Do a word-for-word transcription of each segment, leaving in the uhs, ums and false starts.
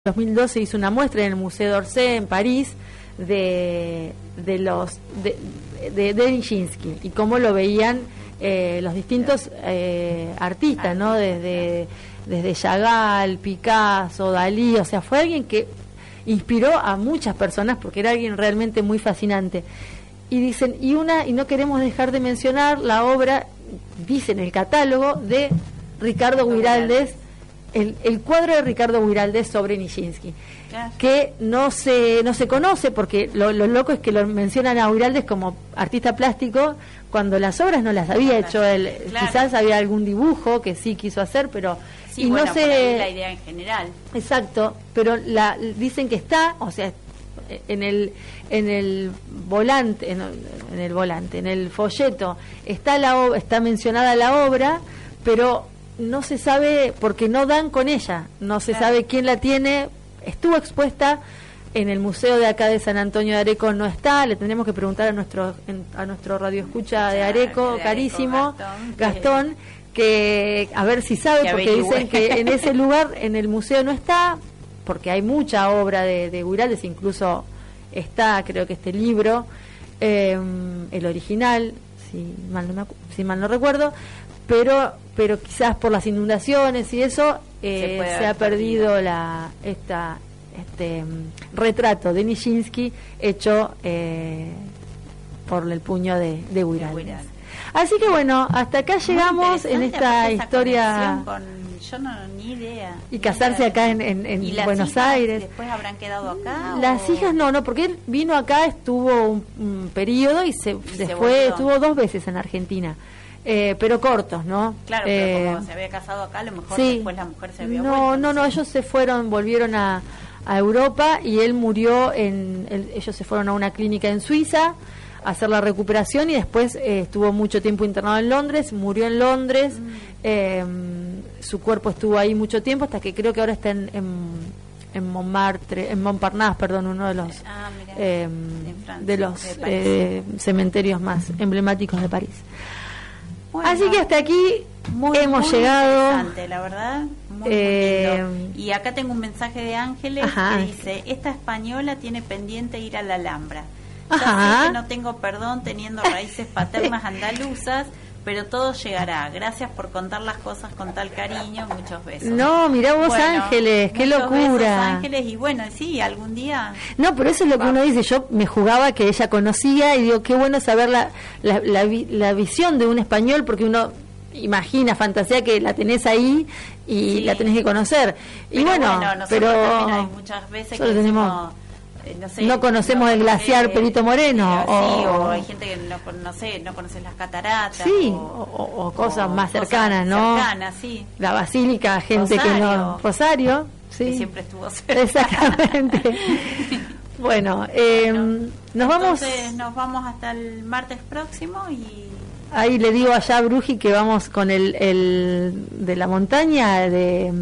En dos mil doce hizo una muestra en el Museo d'Orsay en París de, de los de, de, de Nijinsky y cómo lo veían eh, los distintos eh, artistas, ¿no? Desde, desde Chagall, Picasso, Dalí, o sea, fue alguien que inspiró a muchas personas porque era alguien realmente muy fascinante. Y dicen, y una, y no queremos dejar de mencionar la obra, dicen el catálogo de Ricardo Guiraldes, El, el cuadro de Ricardo Guiraldes sobre Nijinsky, claro, que no se no se conoce porque lo, lo loco es que lo mencionan a Guiraldes como artista plástico cuando las obras no las había no, hecho él, claro. Quizás había algún dibujo que sí quiso hacer, pero sí, y bueno, no sé la idea en general. Exacto, pero la dicen que está, o sea, en el en el volante, en, en el volante, en el folleto está la está mencionada la obra, pero no se sabe porque no dan con ella, no se claro. sabe quién la tiene. Estuvo expuesta en el museo de acá de San Antonio de Areco, no está, le tendremos que preguntar a nuestro a nuestro radio escucha de Areco, de carísimo Areco, Gastón, Gastón que a ver si sabe, porque averigüe. Dicen que en ese lugar en el museo no está, porque hay mucha obra de, de Guiraldes, incluso está, creo que este libro, eh, el original, si mal no me acu- si mal no recuerdo, pero pero quizás por las inundaciones y eso eh, se, se ha perdido, perdido la esta este um, retrato de Nijinsky hecho eh, por el puño de, de Guiraldes. Así que bueno, hasta acá llegamos en esta historia. Con, yo no ni idea. Y casarse acá en, en, en Buenos Aires. ¿Después habrán quedado acá? Las o... hijas no, no, porque él vino acá, estuvo un, un periodo y se, y después se estuvo dos veces en Argentina. Eh, pero cortos, ¿no? Claro, eh, pero como se había casado acá, a lo mejor sí, después la mujer se había no, vuelto. No, no, ellos se fueron, volvieron a, a Europa y él murió en, el, ellos se fueron a una clínica en Suiza a hacer la recuperación y después eh, estuvo mucho tiempo internado en Londres, murió en Londres, mm. eh, su cuerpo estuvo ahí mucho tiempo hasta que creo que ahora está en, en, en Montmartre, en Montparnasse, perdón, uno de los ah, mirá, eh, de, Francia, de los de eh, cementerios más emblemáticos de París. Bueno, así que hasta aquí muy, hemos muy llegado. Interesante, la verdad. Muy, eh, muy lindo. Y acá tengo un mensaje de Ángeles ajá. que dice: esta española tiene pendiente ir a la Alhambra. Ajá. Ya sé que no tengo perdón teniendo raíces paternas andaluzas, pero todo llegará. Gracias por contar las cosas con tal cariño. Muchos besos. No, mirá vos, bueno, Ángeles, qué locura. Besos, Ángeles, y bueno, sí, algún día. No, pero eso es lo que uno dice. Yo me jugaba que ella conocía y digo, qué bueno saber la, la, la, la visión de un español, porque uno imagina, fantasía que la tenés ahí y sí, la tenés que conocer. Y pero bueno, bueno pero hay muchas veces que tenemos... decimos, No, sé, no conocemos no el glaciar conoce, Perito Moreno, eh, o, sí, o hay gente que no, no sé, no conoce las cataratas, sí, o, o, o cosas o más cosas cercanas, ¿no? Cercanas, sí. La basílica, gente Rosario, que no, Rosario, sí, que siempre estuvo cerca. Exactamente. Bueno, eh, bueno, nos vamos. Entonces nos vamos hasta el martes próximo y ahí le digo allá a Bruji que vamos con el, el de la montaña de.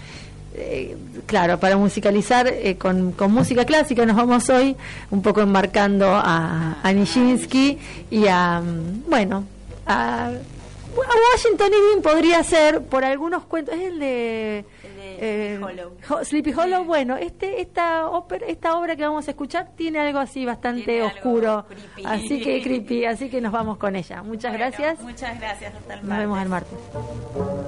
Eh, claro, para musicalizar eh, con, con música clásica nos vamos hoy un poco embarcando a, a Nijinsky y a, bueno, a, a Washington Irving podría ser por algunos cuentos, es el de, el de eh, Hollow. Ho, Sleepy Hollow, bueno, este esta ópera, esta obra que vamos a escuchar tiene algo así bastante tiene oscuro, creepy. así que creepy, así que nos vamos con ella. Muchas bueno, gracias. Muchas gracias, hasta el martes. Nos vemos el martes.